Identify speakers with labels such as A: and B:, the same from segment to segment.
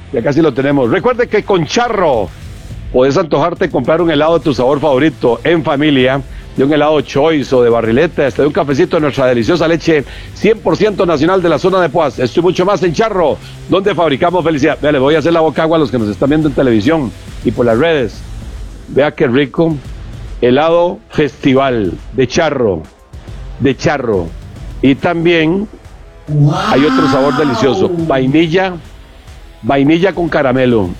A: Ya casi lo tenemos. Recuerde que con Charro podés antojarte comprar un helado de tu sabor favorito en familia, de un helado choice o de barrileta, de un cafecito de nuestra deliciosa leche 100% nacional de la zona de Poás. Esto y mucho más en Charro, donde fabricamos felicidad. Vea, le voy a hacer la boca agua a los que nos están viendo en televisión y por las redes. Vea qué rico. Helado Festival de Charro. Y también hay otro sabor delicioso, vainilla con caramelo.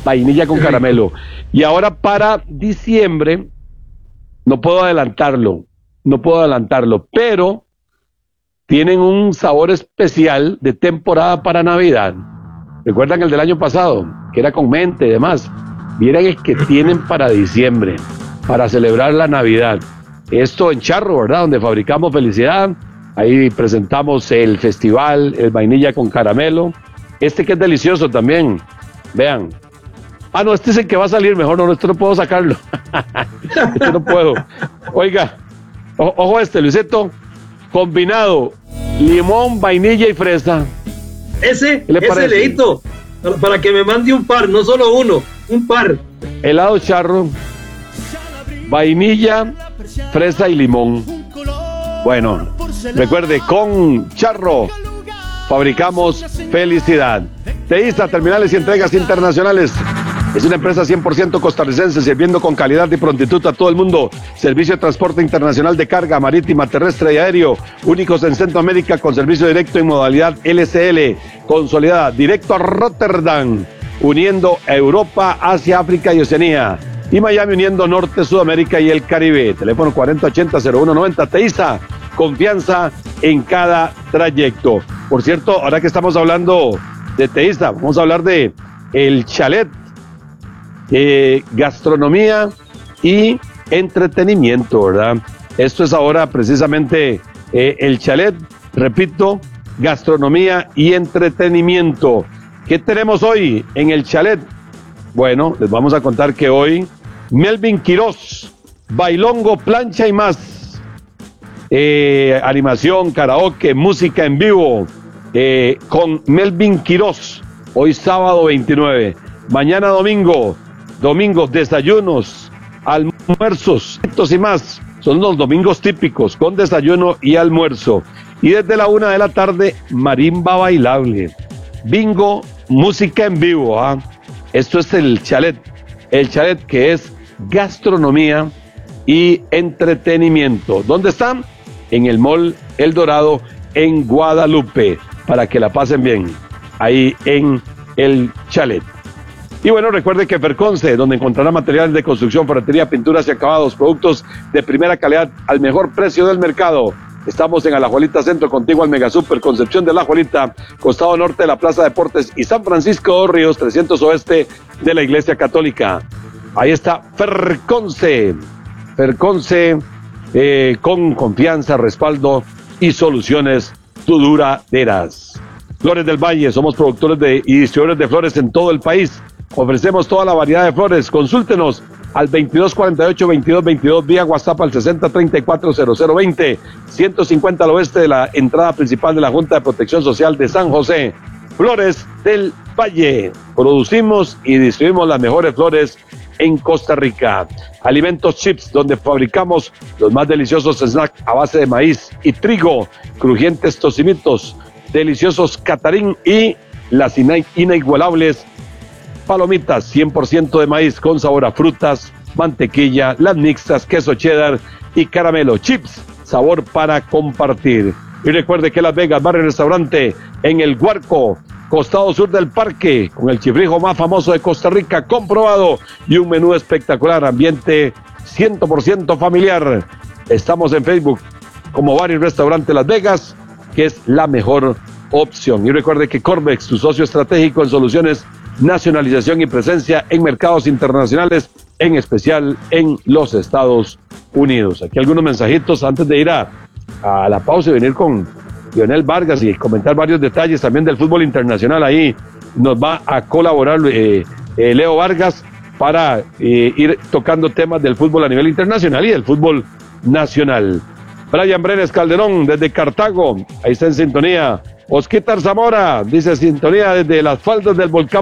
A: Y ahora para diciembre, no puedo adelantarlo, pero tienen un sabor especial de temporada para Navidad. ¿Recuerdan el del año pasado? Que era con mente y demás. Miren el que tienen para diciembre, para celebrar la Navidad. Esto en Charro, ¿verdad? Donde fabricamos felicidad. Ahí presentamos el festival, el vainilla con caramelo. Este que es delicioso también. Vean. Ah, no, este es el que va a salir mejor. No, este no puedo sacarlo. Este no puedo. Oiga, ojo Luisito. Combinado, limón, vainilla y fresa.
B: Ese Leito, para que me mande un par, no solo uno, un par.
A: Helado Charro, vainilla, fresa y limón. Bueno, recuerde, con Charro fabricamos felicidad. Teísta, Terminales y Entregas Internacionales. Es una empresa 100% costarricense, sirviendo con calidad y prontitud a todo el mundo. Servicio de transporte internacional de carga, marítima, terrestre y aéreo. Únicos en Centroamérica con servicio directo en modalidad LCL. Consolidada, directo a Rotterdam. Uniendo a Europa, Asia, África y Oceanía. Y Miami uniendo Norte, Sudamérica y el Caribe. Teléfono 4080-0190. Teísta, confianza en cada trayecto. Por cierto, ahora que estamos hablando de Teísta, vamos a hablar de el chalet. Gastronomía y entretenimiento, ¿verdad? Esto es ahora precisamente el chalet, repito, gastronomía y entretenimiento. ¿Qué tenemos hoy en el chalet? Bueno, les vamos a contar que hoy Melvin Quiroz, bailongo, plancha y más, animación, karaoke, música en vivo, con Melvin Quiroz, hoy sábado 29, mañana domingo, desayunos, almuerzos, y más. Son los domingos típicos, con desayuno y almuerzo. Y desde la 1 de la tarde, marimba bailable, bingo, música en vivo. Esto es el chalet que es gastronomía y entretenimiento. ¿Dónde están? En el Mall El Dorado, en Guadalupe, para que la pasen bien, ahí en el chalet. Y bueno, recuerde que Ferconce, donde encontrará materiales de construcción, ferretería, pinturas y acabados, productos de primera calidad al mejor precio del mercado. Estamos en Alajuelita Centro, contigo al Megasuper Concepción de Alajuelita, costado norte de la Plaza Deportes y San Francisco de Ríos, 300 oeste de la Iglesia Católica. Ahí está Ferconce, con confianza, respaldo y soluciones duraderas. Flores del Valle, somos productores y distribuidores de flores en todo el país. Ofrecemos toda la variedad de flores. Consúltenos al 2248-2222 vía WhatsApp al 6034-0020, 150 al oeste de la entrada principal de la Junta de Protección Social de San José. Flores del Valle. Producimos y distribuimos las mejores flores en Costa Rica. Alimentos Chips, donde fabricamos los más deliciosos snacks a base de maíz y trigo, crujientes tocinitos, deliciosos catarín y las inigualables palomitas 100% de maíz con sabor a frutas, mantequilla, las mixtas, queso cheddar y caramelo. Chips, sabor para compartir. Y recuerde que Las Vegas Bar y Restaurante en el Guarco, costado sur del parque, con el chifrijo más famoso de Costa Rica, comprobado, y un menú espectacular, ambiente 100% familiar. Estamos en Facebook como Bar y Restaurante Las Vegas, que es la mejor opción. Y recuerde que Corvex, su socio estratégico en soluciones, nacionalización y presencia en mercados internacionales, en especial en los Estados Unidos. Aquí algunos mensajitos antes de ir a la pausa y venir con Lionel Vargas y comentar varios detalles también del fútbol internacional. Ahí nos va a colaborar Leo Vargas para ir tocando temas del fútbol a nivel internacional y del fútbol nacional. Brian Brenes Calderón desde Cartago, ahí está en sintonía. Osquitar Zamora dice sintonía desde las faldas del volcán